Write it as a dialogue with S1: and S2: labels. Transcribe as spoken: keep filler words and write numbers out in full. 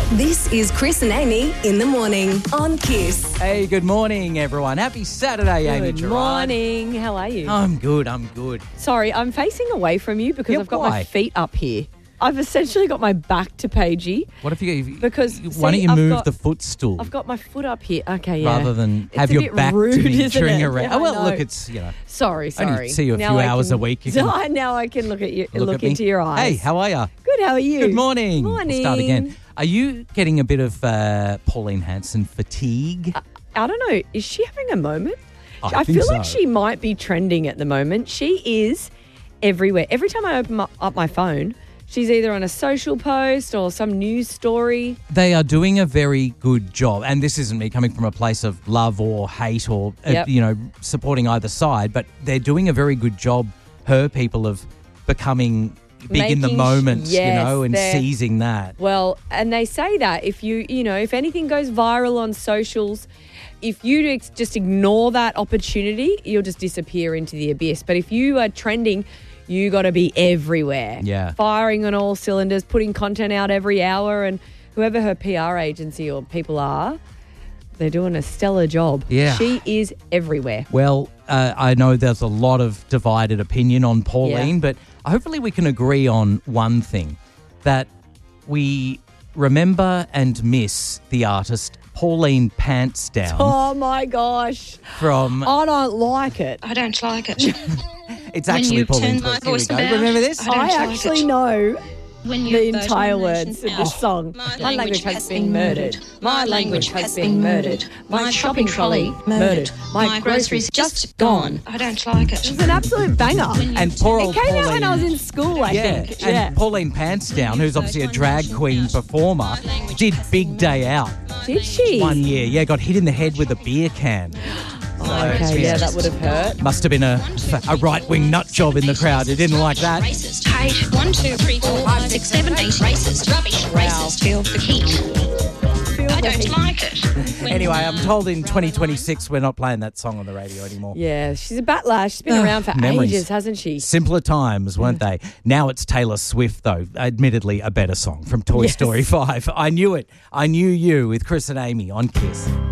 S1: This is Chris and Amy in the morning on Kiss.
S2: Hey, good morning, everyone. Happy Saturday, Amy
S3: Good
S2: Gerard.
S3: morning. How are you?
S2: I'm good, I'm good.
S3: Sorry, I'm facing away from you because
S2: Yeah,
S3: I've got
S2: why?
S3: my feet up here. I've essentially got my back to Paigey.
S2: What if you...
S3: Because,
S2: why
S3: see,
S2: don't you
S3: I've
S2: move
S3: got-
S2: the footstool
S3: I've got my foot up here. Okay, yeah.
S2: rather than
S3: It's
S2: have
S3: a
S2: your
S3: bit
S2: back
S3: rude,
S2: to be
S3: isn't
S2: chewing
S3: it?
S2: around?
S3: Yeah,
S2: oh, well,
S3: I
S2: look,
S3: know.
S2: it's, you know...
S3: Sorry, sorry.
S2: Only see you a
S3: Now
S2: few
S3: I
S2: hours
S3: can-
S2: a week. You can
S3: now I can look at you, look,
S2: look at me.
S3: into your eyes.
S2: Hey, how are you?
S3: Good, how are you?
S2: Good morning.
S3: Morning.
S2: We'll start again. Are you getting a bit of uh, Pauline Hanson fatigue?
S3: I don't know. Is she having a moment?
S2: I think
S3: feel like
S2: so.
S3: she might be trending at the moment. She is everywhere. Every time I open my, up my phone, she's either on a social post or some news story.
S2: They are doing a very good job, and this isn't me coming from a place of love or hate or uh,
S3: Yep.
S2: you know supporting either side, but they're doing a very good job. Her people of becoming big in the
S3: Making sh-
S2: moment, you
S3: yes,
S2: know, and
S3: they're-
S2: seizing that.
S3: Well, and they say that if you, you know, if anything goes viral on socials, if you ex- just ignore that opportunity, you'll just disappear into the abyss. But if you are trending, you got to be everywhere.
S2: Yeah.
S3: Firing on all cylinders, putting content out every hour, and whoever her P R agency or people are, they're doing a stellar job.
S2: Yeah.
S3: She is everywhere.
S2: Well, uh, I know there's a lot of divided opinion on Pauline,
S3: Yeah.
S2: but hopefully we can agree on one thing, that we remember and miss the artist Pauline Pantsdown
S3: Oh my gosh.
S2: from...
S3: I don't like it.
S4: I don't like it.
S2: it's
S4: when
S2: actually
S4: you
S2: Pauline.
S4: turn my
S2: Here we
S4: voice
S2: go.
S4: about,
S2: Remember this?
S4: I don't
S3: I
S4: like
S3: actually
S4: it.
S3: know
S4: When you
S3: the
S4: vote
S3: entire
S4: on
S3: words
S4: nations
S3: of the
S4: out,
S3: song.
S4: My language has been
S3: murdered.
S4: My language has been murdered. My shopping trolley murdered. My groceries just gone. I don't like it.
S3: It's an absolute banger.
S2: And poor
S3: It
S2: old
S3: came
S2: Pauline.
S3: out when I was in school, I
S2: yeah,
S3: think.
S2: and
S3: Yeah.
S2: Pauline Pantsdown, who's obviously a drag queen performer, did Big Day Out
S3: Did she?
S2: one year. Yeah, got hit in the head with a beer can.
S3: Oh, okay, yeah, that would have hurt.
S2: Must have been a, a right-wing nut job in the crowd who didn't like that.
S4: Racist. Hate. One, two, three, four, five, six, seven, eight. Racist. Rubbish. Racist. Feel the heat. I don't like it. When
S2: Anyway,
S4: you-
S2: I'm told in twenty twenty-six we're not playing that song on the radio anymore.
S3: Yeah, she's a battler. She's been around for
S2: memories.
S3: ages, hasn't she?
S2: Simpler times, weren't they? Now it's Taylor Swift, though. Admittedly, a better song from Toy
S3: Yes.
S2: Story five. I knew it. I knew you with Chris and Amy on Kiss.